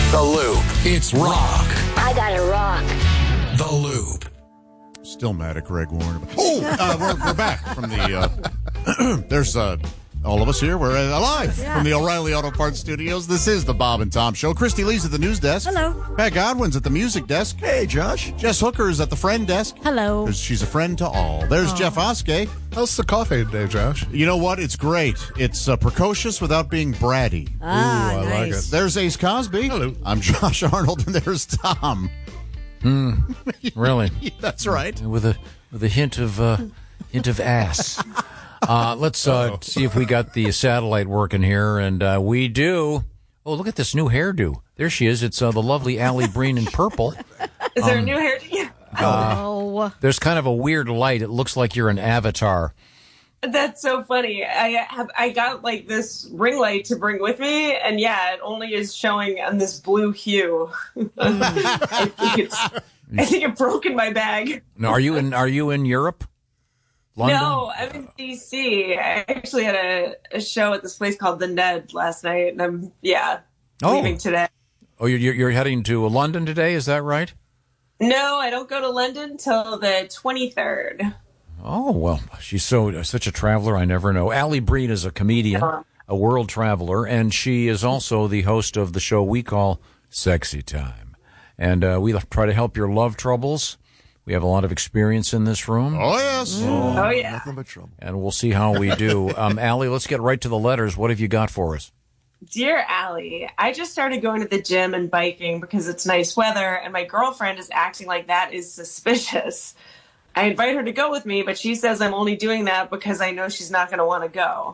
The Loop. It's rock. I gotta rock. The Loop. Still mad at Greg Warner. Oh, we're back from the. There's all of us here. We're alive from the O'Reilly Auto Parts Studios. This is the Bob and Tom Show. Christy Lee's at the news desk. Hello. Pat Godwin's at the music desk. Hey, Josh. Jess Hooker's at the friend desk. Hello. She's a friend to all. There's Jeff Oskey. How's the coffee today, Josh? You know what? It's great. It's precocious without being bratty. Ah, I nice. like it. There's Ace Cosby. Hello. I'm Josh Arnold, and there's Tom. Really? That's right. With a hint of ass. Let's see if we got the satellite working here, and we do. Oh, look at this new hairdo. There she is. It's the lovely Allie Breen in purple. Is there a new hairdo? There's kind of a weird light. It looks like you're an avatar. That's so funny. I got like this ring light to bring with me, and yeah, it only is showing on this blue hue. I think it broke in my bag. Now, are you in Europe? London? No, I'm in DC. I actually had a show at this place called The Ned last night, and I'm leaving today. Oh, you're heading to London today? Is that right? No, I don't go to London till the 23rd. Oh, well, she's such a traveler. I never know. Allie Breen is a comedian, a world traveler, and she is also the host of the show we call Sexy Time. And we try to help your love troubles. We have a lot of experience in this room. Oh, yes. Oh, yeah. Nothing but trouble. And we'll see how we do. Allie, let's get right to the letters. What have you got for us? Dear Allie, I just started going to the gym and biking because it's nice weather, and my girlfriend is acting like that is suspicious. I invite her to go with me, but she says I'm only doing that because I know she's not going to want to go.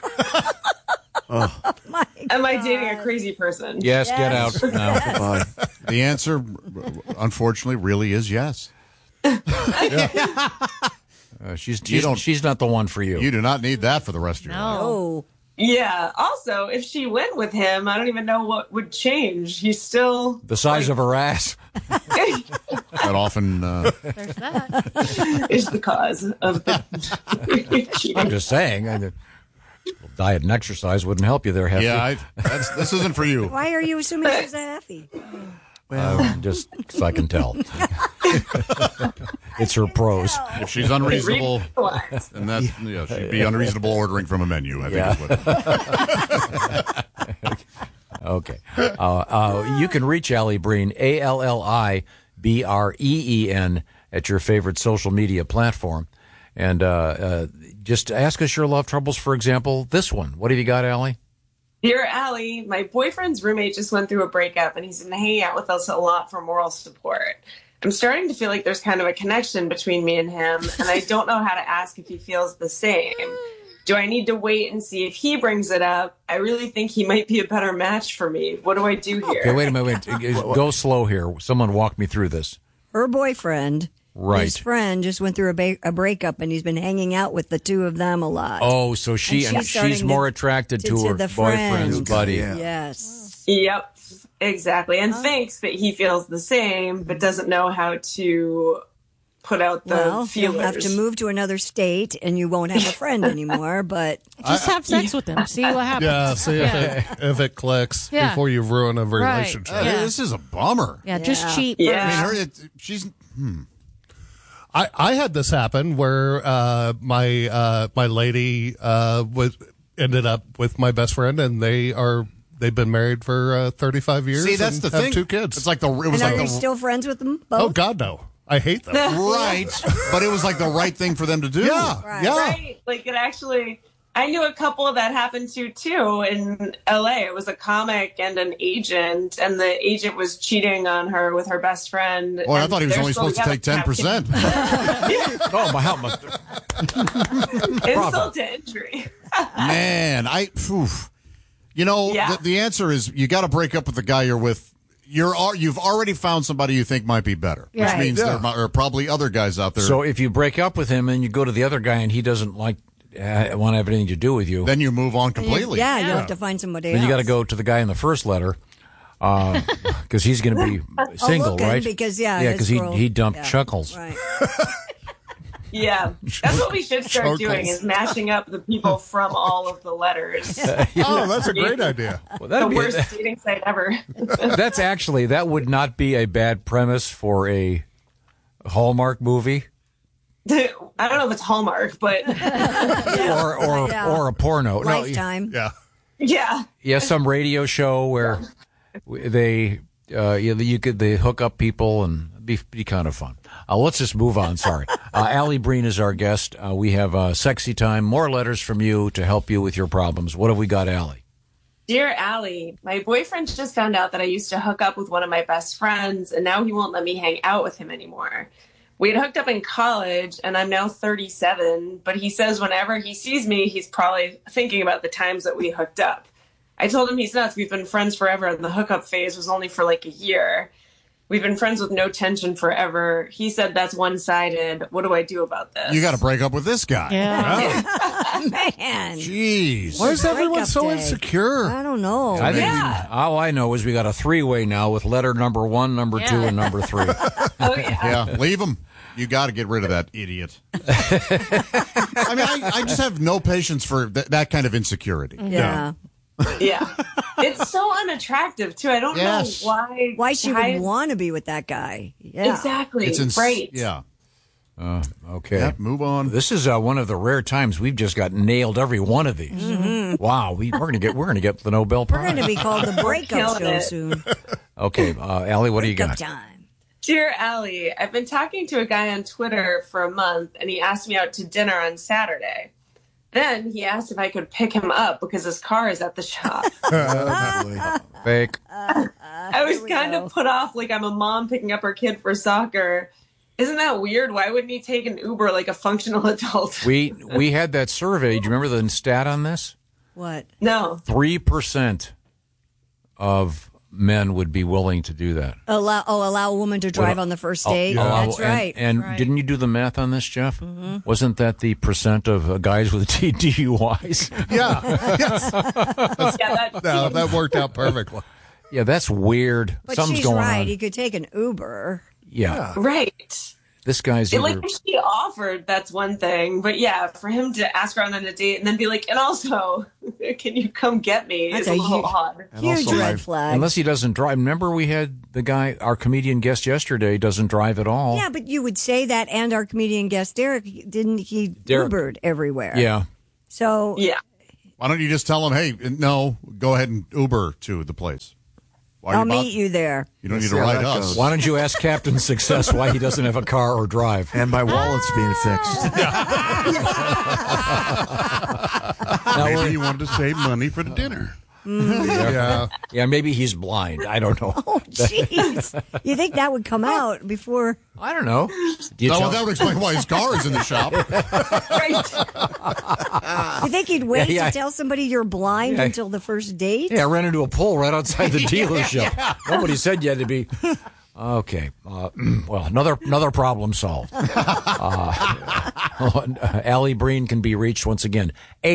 Am I dating a crazy person? Yes, get out now. Goodbye. The answer, unfortunately, really is yes. She's not the one for you. You do not need that for the rest of your life. Oh. Yeah. Also, if she went with him, I don't even know what would change. He's still The size of her ass. That often There's that. is the cause of the I'm just saying. Diet and exercise wouldn't help you there, Hefty. Yeah, this isn't for you. Why are you assuming she's a Effie? Just so I can tell. It's her pros. If she's unreasonable, and she'd be unreasonable ordering from a menu. I think is what. Okay. You can reach Allie Breen, ALLIBREEN, at your favorite social media platform. And just ask us your love troubles, for example, this one. What have you got, Allie? Dear Allie, my boyfriend's roommate just went through a breakup, and he's been hanging out with us a lot for moral support. I'm starting to feel like there's kind of a connection between me and him, and I don't know how to ask if he feels the same. Do I need to wait and see if he brings it up? I really think he might be a better match for me. What do I do here? Okay, wait a minute. Go slow here. Someone walk me through this. Her boyfriend, Right. his friend, just went through a breakup, and he's been hanging out with the two of them a lot. Oh, so she's starting more attracted to her the boyfriend's friend. buddy. Yeah. Yes. Yep, exactly. And thinks that he feels the same, but doesn't know how to put out the Well, feelers. you'll have to move to another state, and you won't have a friend anymore, but... Just have sex with him. See what happens. Yeah, see if it clicks Yeah. before you ruin a Right. relationship. Yeah. This is a bummer. Yeah, just cheat. Yeah. I mean, she's. I had this happen where my lady ended up with my best friend, and they've been married for 35 years. See, that's and the have thing. 2 kids. It's like it was And like are you still friends with them both? Oh God, no! I hate them. right, but it was like the right thing for them to do. Yeah, Right. yeah. Right. Like it actually, I knew a couple that happened to too in LA. It was a comic and an agent, and the agent was cheating on her with her best friend. Boy, I and thought he was they're only still supposed to take together. 10%. Oh, my help. Insult to injury. Man, Yeah. the answer is you got to break up with the guy you're with. You've already found somebody you think might be better, which Right. means there are probably other guys out there. So if you break up with him and you go to the other guy and he doesn't want to have anything to do with you, then you move on And completely. you have to find somebody then else. you got to go to the guy in the first letter because he's going to be single, looking, right? Because, because his girl- he dumped yeah, Chuckles. Right. Yeah, that's what we should start doing, Chocolates. is mashing up the people from all of the letters. Oh, that's a great idea. Well, The that'd be worst dating site ever. that would not be a bad premise for a Hallmark movie I don't know if it's Hallmark, but or a porno. Lifetime. Yeah. yeah. Some radio show where they hook up people and be kind of fun. Let's just move on. Sorry. Allie Breen is our guest. We have Sexy Time. More letters from you to help you with your problems. What have we got, Allie? Dear Allie, my boyfriend just found out that I used to hook up with one of my best friends, and now he won't let me hang out with him anymore. We had hooked up in college, and I'm now 37, but he says whenever he sees me, he's probably thinking about the times that we hooked up. I told him he's nuts. We've been friends forever, and the hookup phase was only for like a year. We've been friends with no tension forever. He said that's one-sided. What do I do about this? You got to break up with this guy. Yeah. Man. Jeez. Why is everyone Breakup so day. insecure? I don't know. All I know is we got a three-way now with letter number 1, number 2, and number 3. Oh, yeah. Yeah, leave him. You got to get rid of that idiot. I mean, I just have no patience for that kind of insecurity. Yeah. Yeah. It's so unattractive, too. I don't Yes. know why. Why she would want to be with that guy. Yeah. Exactly. It's right. Yeah. Okay. Yeah, move on. This is one of the rare times we've just got nailed every one of these. Wow, we're gonna get the Nobel We're Prize. going to be called the breakup killing show it. soon. Okay, Allie, what do you Breakup got? time. Dear Allie, I've been talking to a guy on Twitter for a month, and he asked me out to dinner on Saturday. Then he asked if I could pick him up because his car is at the shop. Fake. I was kind of put off, like I'm a mom picking up her kid for soccer. Isn't that weird? Why wouldn't he take an Uber like a functional adult? We had that survey. Do you remember the stat on this? What? No. 3% of men would be willing to do that. Allow a woman to drive on the first date. That's right. And didn't you do the math on this, Jeff? Wasn't that the percent of guys with DUIs? Yeah. Yes. Yeah, No, that worked out perfectly. Yeah, that's weird. But Something's she's going right. on. He could take an Uber. Yeah. right. This guy's Like, either... if she offered, that's one thing. But yeah, for him to ask her out on a date and then be like, and also, can you come get me? That's is a a little huge- odd. Huge also, red flag. Unless he doesn't drive. Remember we had the guy, our comedian guest yesterday, doesn't drive at all. Yeah, but you would say that, and our comedian guest Derek, didn't he Derek. Ubered everywhere? Yeah. So Yeah. Why don't you just tell him, hey, no, go ahead and Uber to the place. Why I'll are meet you there. You don't need See to how write that us. goes. Why don't you ask Captain Success why he doesn't have a car or drive? And my wallet's being fixed. Maybe he wanted to save money for the dinner. Yeah. Yeah, maybe he's blind. I don't know. Oh, jeez. You think that would come out before? I don't know. Do you No, tell- that would explain why his car is in the shop. Right. You think he'd wait Yeah. to tell somebody you're blind Yeah. until the first date? Yeah, I ran into a pole right outside the dealership. Nobody said you had to be. Okay. Well, another problem solved. Allie Breen can be reached once again.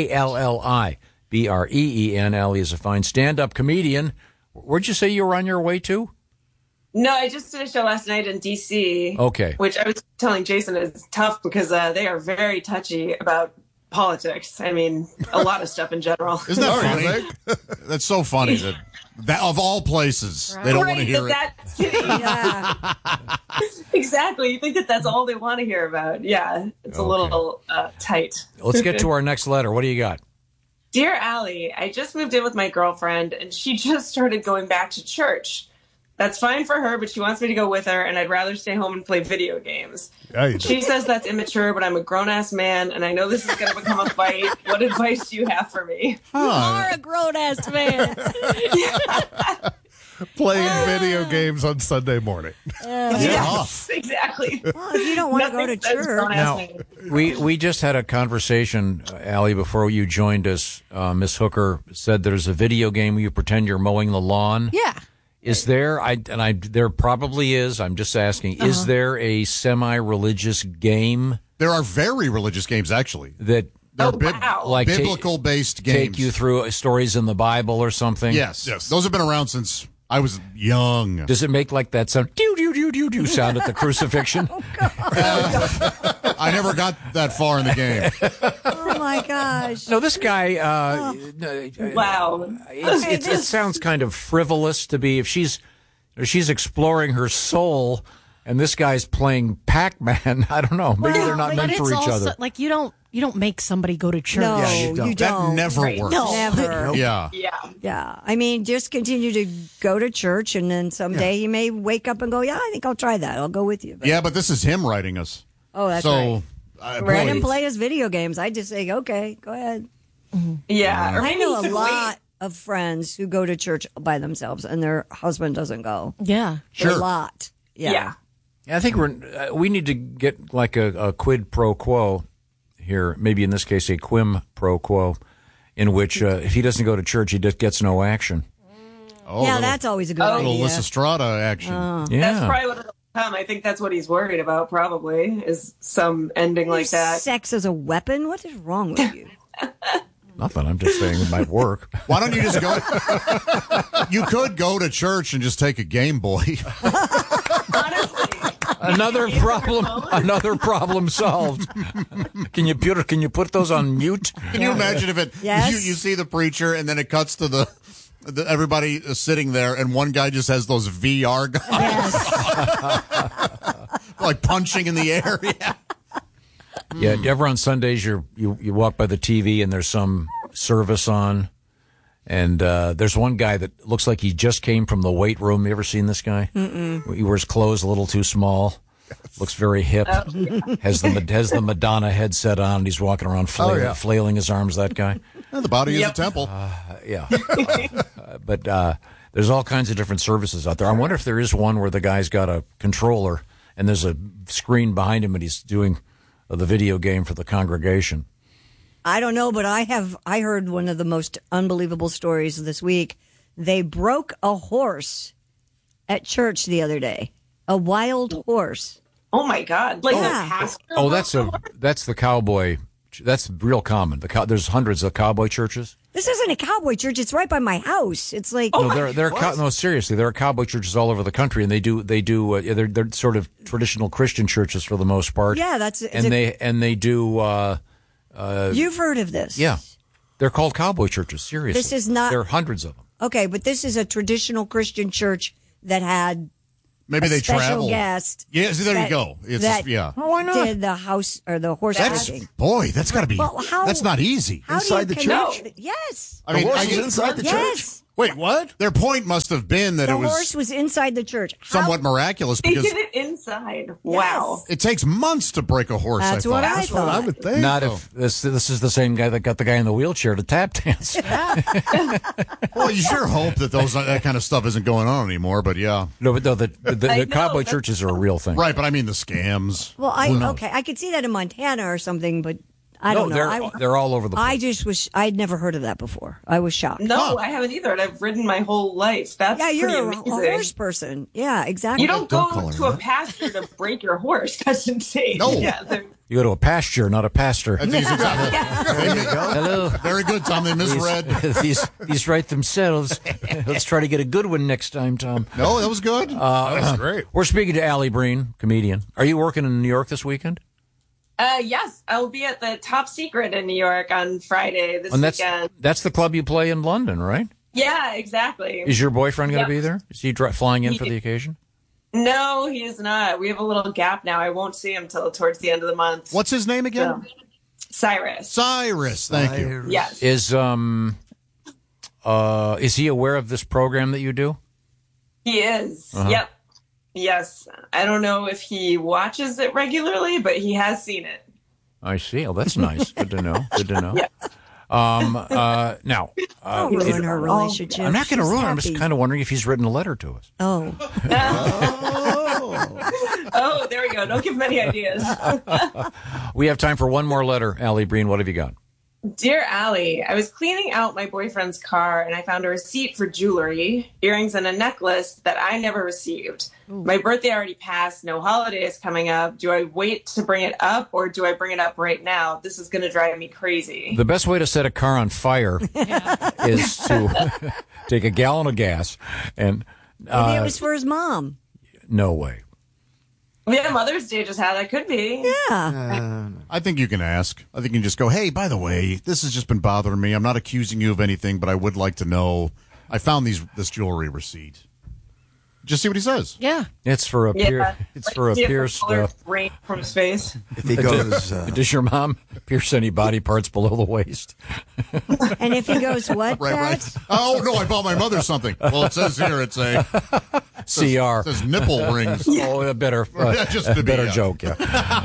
ALLIBREEN. Allie is a fine stand-up comedian. Where'd you say you were on your way to? No, I just did a show last night in D.C. Okay. Which I was telling Jason is tough because they are very touchy about politics. I mean, a lot of stuff in general. Isn't that funny? That's so funny that of all places, they don't want to hear it. Yeah. Exactly. You think that that's all they want to hear about. Yeah, it's a little tight. Let's get to our next letter. What do you got? Dear Allie, I just moved in with my girlfriend and she just started going back to church. That's fine for her, but she wants me to go with her, and I'd rather stay home and play video games. Yeah, you do. She says that's immature, but I'm a grown-ass man, and I know this is going to become a fight. What advice do you have for me? You are a grown ass man. Playing video games on Sunday morning. Yes, exactly. Well, if you don't want to go to Nothing says church, grown-ass Now, man. we just had a conversation, Allie, before you joined us. Miss Hooker said there's a video game where you pretend you're mowing the lawn. Yeah. Is there? There probably is. I'm just asking. Is there a semi-religious game There are very religious games, actually. that They're wow. like biblical-based games. take you through stories in the Bible or something? Yes. Those have been around since I was young. Does it make like that sound? Do do do do do sound at the crucifixion? I never got that far in the game. Oh my gosh. No, this guy. Wow. It sounds kind of frivolous to be if she's exploring her soul, and this guy's playing Pac-Man. I don't know. Maybe they're not meant for each other. Like you don't make somebody go to church. No, Yeah, you don't. That never works. No. Never. Yeah. Yeah. I mean, just continue to go to church, and then someday you may wake up and go, yeah, I think I'll try that. I'll go with you. But, Yeah, but this is him writing us. oh, that's So, right. boy, Let him play his video games. I just say, okay, go ahead. Yeah. Or I maybe know he a could lot of friends who go to church by themselves, and their husband doesn't go. Yeah. Sure. A lot. Wait. Yeah. I think we need to get like a quid pro quo here. Maybe in this case, a quim pro quo, in which if he doesn't go to church, he just gets no action. Oh, Yeah, little- that's always a good little idea. Lysistrata action. Yeah, That's probably what it'll come. I think that's what he's worried about, probably, is some ending like that. Sex as a weapon? What is wrong with you? nothing. I'm just saying it might work. Why don't you just go? You could go to church and just take a Game Boy. Honestly. Another problem solved. Can you put those on mute? Can you imagine if Yes. you see the preacher and then it cuts to the everybody sitting there and one guy just has those VR guns like punching in the air? Yeah. Yeah, ever on Sundays you walk by the TV and there's some service on, and there's one guy that looks like he just came from the weight room. You ever seen this guy? He wears clothes a little too small. Looks very hip. Has the Madonna headset on. And he's walking around flailing his arms. That guy. Yeah, the body is a temple. Yeah. But there's all kinds of different services out there. I wonder if there is one where the guy's got a controller and there's a screen behind him and he's doing the video game for the congregation. I don't know, but I heard one of the most unbelievable stories this week. They broke a horse at church the other day. A wild horse. Oh my God! Like Yeah. a pastor. Oh, that's the cowboy. That's real common. There's hundreds of cowboy churches. This isn't a cowboy church. It's right by my house. It's like No, no, seriously, there are cowboy churches all over the country, and they're sort of traditional Christian churches for the most part. Yeah, they do. You've heard of this. Yeah, they're called cowboy churches. Seriously, This is not- There are hundreds of them. Okay, but this is a traditional Christian church that had Maybe a they special travel. guest. Yeah, see, there you that- go. It's that yeah. Oh, why not? Did the house or the horse That's riding. boy. That's got to be. Well, how- that's not easy. How Inside do the you church? connect? Yes. I mean, the horse I is get- inside the Yes. church. Wait, what? Their point must have been that The it was horse was inside the church. How- somewhat miraculous They because did it inside. Wow. it takes months to break a horse. That's I what thought. I thought. I would think. Not if this is the same guy that got the guy in the wheelchair to tap dance. Well, you sure hope that that kind of stuff isn't going on anymore. But yeah, No, but no, the I know, cowboy that's- churches are a real thing. right. But I mean the scams. Well, Who knows? I could see that in Montana or something, but I don't know. They're all over the place. I just was. I'd never heard of that before. I was shocked. No, I haven't either, and I've ridden my whole life. That's Yeah, you're pretty a amazing. horse person. Yeah, exactly. You don't Don't go call her to a that. pasture to break your horse. That's insane. No. Yeah, they're- You go to a pasture, not a pastor. That's easy. There you go. Hello. Very good, Tom. They misread. These write themselves. Let's try to get a good one next time, Tom. No, that was good. That was great. We're speaking to Allie Breen, comedian. Are you working in New York this weekend? yes, I'll be at the Top Secret in New York on Friday this And weekend. that's the club you play in London, right? Yeah, exactly. Is your boyfriend going to Yep. be there? Is he flying in He- for the occasion? No, he is not. We have a little gap now. I won't see him till towards the end of the month. What's his name again? So, Cyrus. Cyrus. Thank you. Yes. Is he aware of this program that you do? He is. Uh-huh. Yep. Yes. I don't know if he watches it regularly, but he has seen it. I see. Oh, that's nice. Good to know. Good to know. Yeah. Now, Don't ruin her relationship. I'm not going to She's ruin it. I'm just happy. kind of wondering if he's written a letter to us. Oh, Oh, there we go. Don't give him any ideas. We have time for one more letter. Allie Breen, what have you got? Dear Allie, I was cleaning out my boyfriend's car and I found a receipt for jewelry, earrings, and a necklace that I never received. My birthday already passed. No holiday is coming up. Do I wait to bring it up or do I bring it up right now? This is going to drive me crazy. The best way to set a car on fire is to take a gallon of gas and maybe it was for his mom. no way. Yeah, Mother's Day just had. That could be. Yeah. I think you can ask. I think you can just go, hey, by the way, this has just been bothering me. I'm not accusing you of anything, but I would like to know. I found this jewelry receipt. Just see what he says. Yeah. It's for a pierced. Rain from his face. If he goes, Does your mom pierce any body parts below the waist? And if he goes, what? Right. Oh, no, I bought my mother something. Well, it says here it's a CR. It says nipple rings. Oh, a better, Just to be, better yeah. joke. Yeah.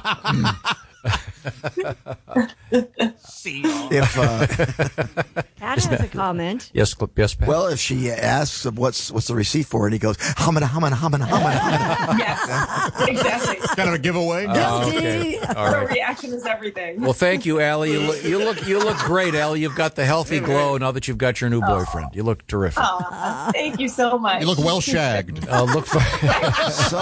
if Pat has a comment. Yes, Pat. well, if she asks what's the receipt for, and he goes humming. Yes, exactly. Kind of a giveaway. Okay. All Her right. reaction is everything. Well, thank you, Allie. You look great, Allie. You've got the healthy glow now that you've got your new boyfriend. You look terrific. Aw, thank you so much. You look well shagged. Look for. So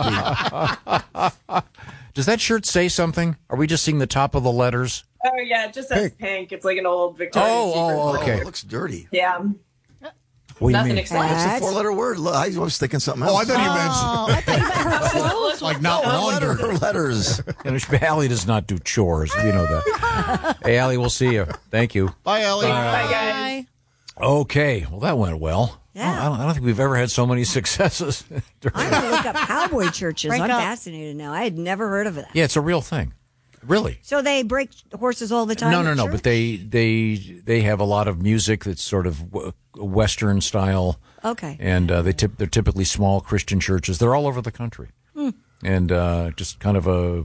happy. Does that shirt say something? Are we just seeing the top of the letters? Oh yeah, it just says pink. It's like an old Victoria's Secret. Okay. It looks dirty. Yeah. What do you Nothing mean? exciting. It's a 4-letter word. Look, I was thinking something else. Oh, I thought you meant like not laundered. Her letters. Allie does not do chores. We know that. Hey, Allie, we'll see you. Thank you. Bye, Allie. Bye, guys. Okay. Well, that went well. Yeah. I don't think we've ever had so many successes. I'm going to look up cowboy churches. Break I'm up. fascinated now. I had never heard of that. Yeah, it's a real thing. Really. So they break horses all the time? No, at no. church? But they have a lot of music that's sort of Western style. Okay. And they're typically small Christian churches. They're all over the country. And just kind of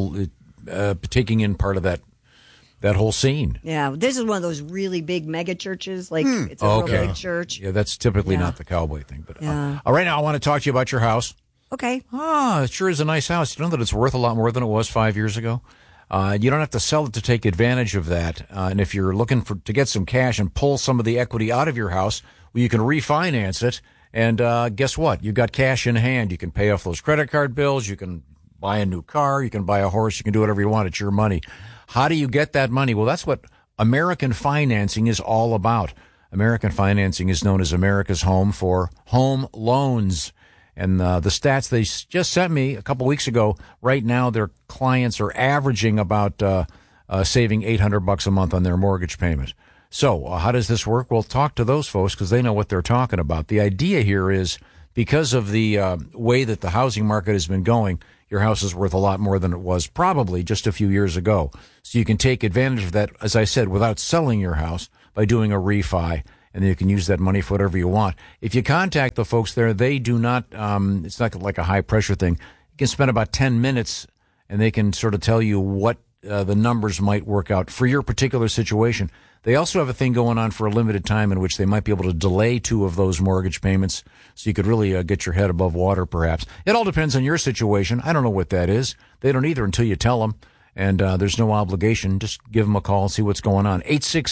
taking in part of that whole scene. Yeah, this is one of those really big mega churches. Like it's a real big church. Yeah, that's typically Yeah. not the cowboy thing. But Yeah. right now, I want to talk to you about your house. Okay. It sure is a nice house. You know that it's worth a lot more than it was 5 years ago? You don't have to sell it to take advantage of that. And if you're looking to get some cash and pull some of the equity out of your house, well, you can refinance it. And guess what? You've got cash in hand. You can pay off those credit card bills. You can buy a new car. You can buy a horse. You can do whatever you want. It's your money. How do you get that money? Well, that's what American Financing is all about. American Financing is known as America's home for home loans. And the stats they just sent me a couple weeks ago, right now their clients are averaging about saving $800 a month on their mortgage payment. So how does this work? Well, talk to those folks because they know what they're talking about. The idea here is because of the way that the housing market has been going, your house is worth a lot more than it was probably just a few years ago. So you can take advantage of that, as I said, without selling your house by doing a refi. And then you can use that money for whatever you want. If you contact the folks there, they do not, it's not like a high pressure thing. You can spend about 10 minutes and they can sort of tell you what the numbers might work out for your particular situation. They also have a thing going on for a limited time in which they might be able to delay 2 of those mortgage payments so you could really get your head above water, perhaps. It all depends on your situation. I don't know what that is. They don't either until you tell them. And there's no obligation. Just give them a call and see what's going on.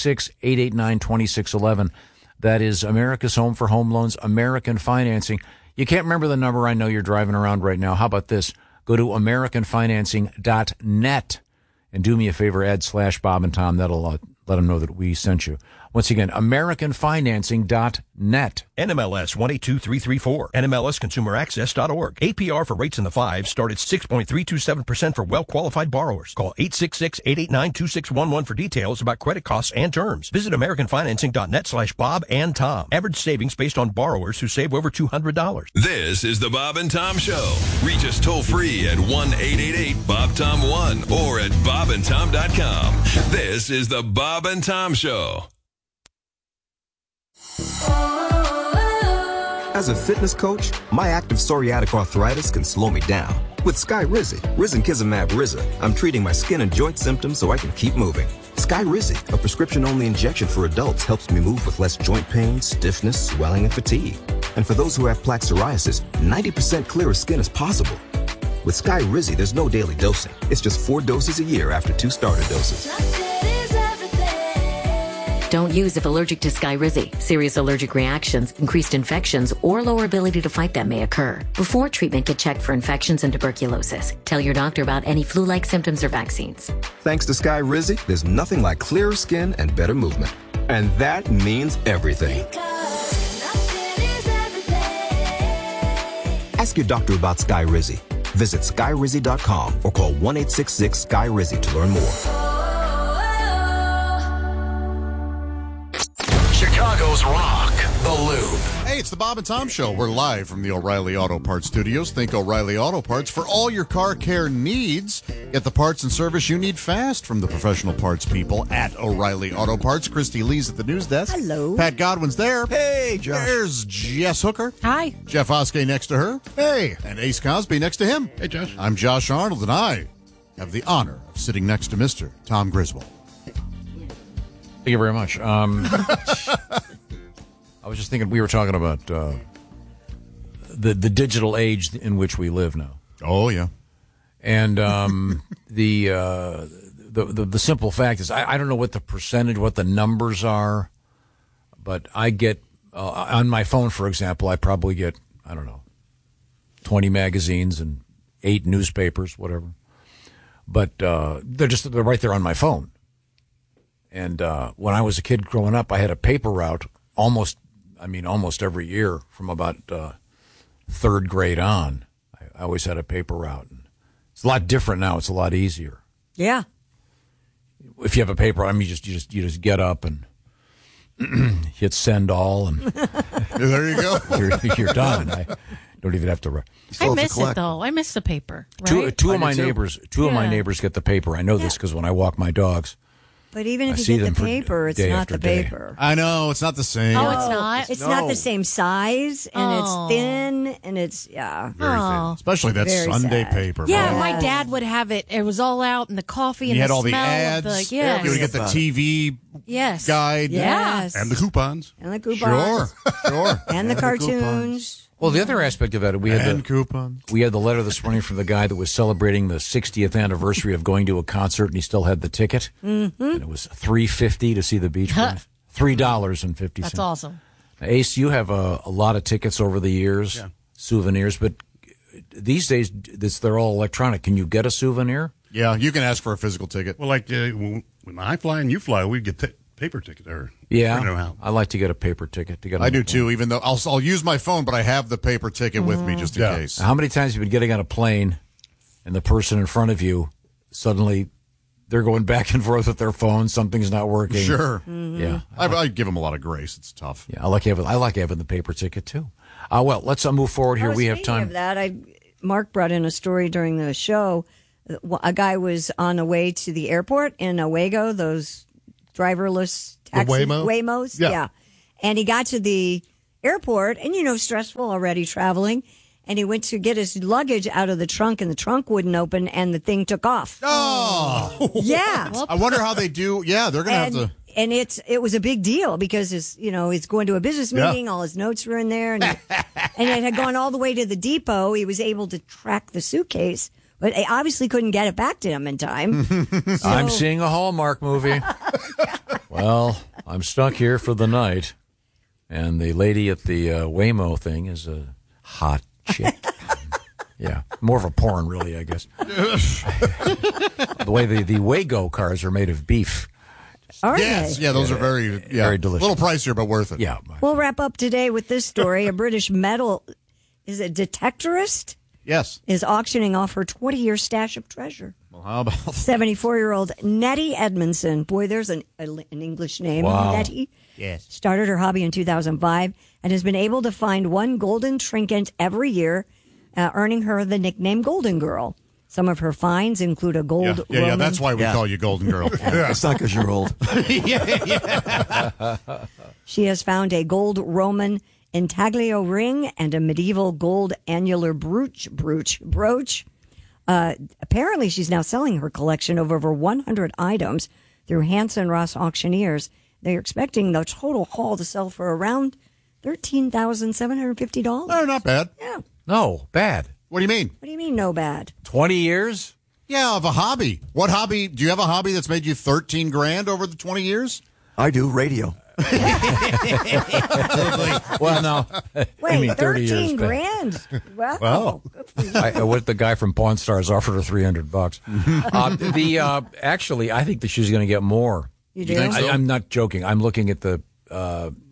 866-889-2611. That is America's Home for Home Loans, American Financing. You can't remember the number. I know you're driving around right now. How about this? Go to AmericanFinancing.net and do me a favor, add /Bob and Tom. That'll let them know that we sent you. Once again, AmericanFinancing.net. NMLS 182334. NMLSConsumerAccess.org. APR for rates in the 5s start at 6.327% for well-qualified borrowers. Call 866-889-2611 for details about credit costs and terms. Visit AmericanFinancing.net /Bob and Tom. Average savings based on borrowers who save over $200. This is the Bob and Tom Show. Reach us toll free at 1-888-BOB-TOM-1 or at bobandtom.com. This is the Bob and Tom Show. As a fitness coach, my active psoriatic arthritis can slow me down. With Skyrizi, Risankizumab Riza, I'm treating my skin and joint symptoms so I can keep moving. Skyrizi, a prescription-only injection for adults, helps me move with less joint pain, stiffness, swelling, and fatigue. And for those who have plaque psoriasis, 90% clearer skin is possible. With Skyrizi, there's no daily dosing. It's just 4 doses a year after 2 starter doses. Don't use if allergic to Skyrizi. Serious allergic reactions, increased infections, or lower ability to fight them may occur. Before treatment, get checked for infections and tuberculosis. Tell your doctor about any flu-like symptoms or vaccines. Thanks to Skyrizi, there's nothing like clearer skin and better movement. And that means everything. Ask your doctor about Skyrizi. Visit SkyRizzy.com or call 1-866-SKY-RIZZY to learn more. Chicago's Rock, The Loop. Hey, it's the Bob and Tom Show. We're live from the O'Reilly Auto Parts studios. Think O'Reilly Auto Parts for all your car care needs. Get the parts and service you need fast from the professional parts people at O'Reilly Auto Parts. Christy Lee's at the news desk. Hello. Pat Godwin's there. Hey, Josh. There's Jess Hooker. Hi. Jeff Oskey next to her. Hey. And Ace Cosby next to him. Hey, Josh. I'm Josh Arnold, and I have the honor of sitting next to Mr. Tom Griswold. Thank you very much. I was just thinking, we were talking about the digital age in which we live now. Oh, yeah. And the simple fact is, I don't know what the percentage, what the numbers are, but I get, on my phone, for example, I probably get, 20 magazines and 8 newspapers, whatever. But they're right there on my phone. And when I was a kid growing up, I had a paper route almost every year from about third grade on. I always had a paper route. It's a lot different now. It's a lot easier. Yeah. If you have a paper route, you just get up and hit send all, and there you go. You're done. I don't even have to. I miss it though. I miss the paper. Right? Two of my neighbors get the paper. I know this because when I walk my dogs. But even if you get the paper, it's not the paper. I know, it's not the same. Oh, it's not? It's not the same size, and it's thin, and it's, Very thin. Especially that Sunday paper. Yeah, man. my dad would have it. It was all out in the coffee and you had the all the smell ads. of the, yes. You would get the TV guide. Yes. And the coupons. And the coupons. Sure. And the cartoons. Well, the other aspect of that, we had the letter this morning from the guy that was celebrating the 60th anniversary of going to a concert, and he still had the ticket. Mm-hmm. And it was $3.50 to see the Beach Boys. $3.50. That's awesome. Now, Ace, you have a lot of tickets over the years, souvenirs, but these days they're all electronic. Can you get a souvenir? Yeah, you can ask for a physical ticket. Well, like when I fly and you fly, we get paper ticket there. Yeah, I like to get a paper ticket. I do too, even though I'll use my phone, but I have the paper ticket with me just in case. How many times have you been getting on a plane and the person in front of you, suddenly they're going back and forth with their phone, something's not working? Sure. Mm-hmm. Yeah. I give them a lot of grace. It's tough. Yeah, I like having the paper ticket too. Well, let's move forward here. We have time. Of that, Mark brought in a story during the show. A guy was on the way to the airport in Owego, those driverless taxis, Waymos. Yeah. And he got to the airport, and stressful already traveling. And he went to get his luggage out of the trunk, and the trunk wouldn't open, and the thing took off. Oh, yeah. I wonder how they do. Yeah, they're gonna have to. And it was a big deal because he's going to a business meeting. All his notes were in there, and it had gone all the way to the depot. He was able to track the suitcase. But they obviously couldn't get it back to him in time. I'm seeing a Hallmark movie. Well, I'm stuck here for the night. And the lady at the Waymo thing is a hot chick. Yeah, more of a porn, really, I guess. The way the Wago cars are made of beef. Are yes, they? Yeah, those are very delicious. A little pricier, but worth it. Yeah. We'll wrap up today with this story. A British metal, is it detectorist? Yes. Is auctioning off her 20-year stash of treasure. Well, how about 74-year-old Nettie Edmondson. Boy, there's an English name. Wow. Nettie. Yes. Started her hobby in 2005 and has been able to find one golden trinket every year, earning her the nickname Golden Girl. Some of her finds include a gold Roman. Yeah, that's why we call you Golden Girl. It's not because you're old. She has found a gold Roman intaglio ring and a medieval gold annular brooch. Apparently, she's now selling her collection of over 100 items through Hanson Ross Auctioneers. They're expecting the total haul to sell for around $13,750. Oh, not bad. Yeah. No, bad. What do you mean? What do you mean, no bad? 20 years? Yeah, of a hobby. What hobby? Do you have a hobby that's made you $13,000 over the 20 years? I do, radio. Well, no. Wait, I mean, 30 years. $13,000. Well, what the guy from Pawn Stars offered her $300. Actually, I think that she's going to get more. You do? Think so? I'm not joking. I'm looking at there's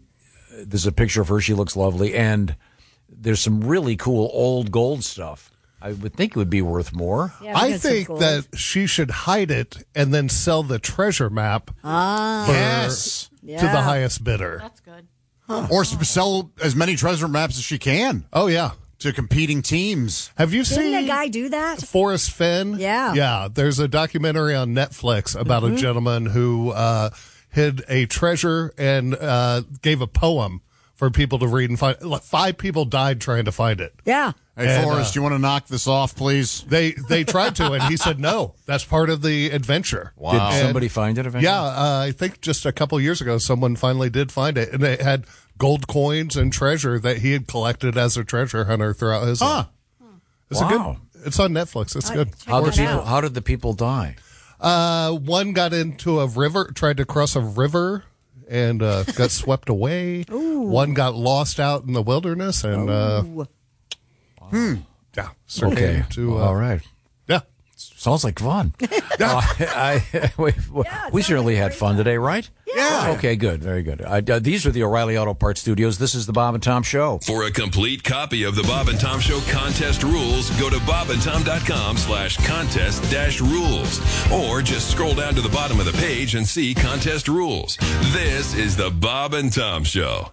a picture of her. She looks lovely, and there's some really cool old gold stuff. I would think it would be worth more. Yeah, I because of think gold. that she should hide it and then sell the treasure map Yes. to the highest bidder. That's good. Or sell as many treasure maps as she can Oh, yeah. to competing teams. Have you Didn't seen a guy do that? Forrest Fenn? Yeah. Yeah. There's a documentary on Netflix about a gentleman who hid a treasure and gave a poem for people to read and find. 5 people died trying to find it. Yeah. Hey, And, Forrest, you want to knock this off, please? They tried to, and he said no. That's part of the adventure. Did somebody find it eventually? Yeah, I think just a couple years ago, someone finally did find it, and it had gold coins and treasure that he had collected as a treasure hunter throughout his life. It's Wow. It's on Netflix. It's good. How did the people die? One got into a river, tried to cross a river, and got swept away. One got lost out in the wilderness, and yeah, Okay. All right. Yeah. Sounds like fun. We certainly had fun today, right? Yeah. Okay, good. Very good. These are the O'Reilly Auto Parts Studios. This is the Bob and Tom Show. For a complete copy of the Bob and Tom Show contest rules, go to bobandtom.com/contest-rules. Or just scroll down to the bottom of the page and see contest rules. This is the Bob and Tom Show.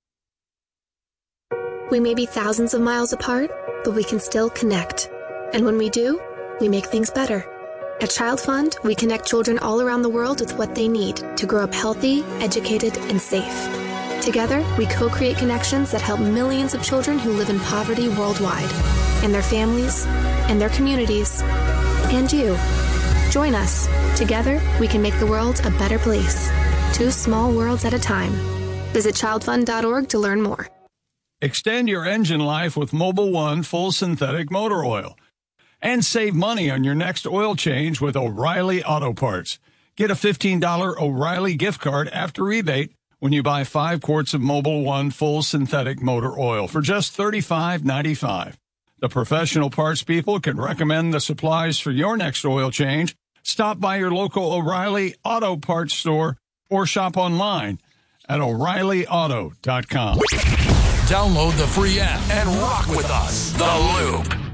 We may be thousands of miles apart, but we can still connect. And when we do, we make things better. At Child Fund, we connect children all around the world with what they need to grow up healthy, educated, and safe. Together, we co-create connections that help millions of children who live in poverty worldwide, and their families, and their communities, and you. Join us. Together, we can make the world a better place. 2 small worlds at a time. Visit childfund.org to learn more. Extend your engine life with Mobil 1 full synthetic motor oil. And save money on your next oil change with O'Reilly Auto Parts. Get a $15 O'Reilly gift card after rebate when you buy 5 quarts of Mobil 1 full synthetic motor oil for just $35.95. The professional parts people can recommend the supplies for your next oil change. Stop by your local O'Reilly Auto Parts store or shop online at O'ReillyAuto.com. Download the free app and rock with us. The Loop.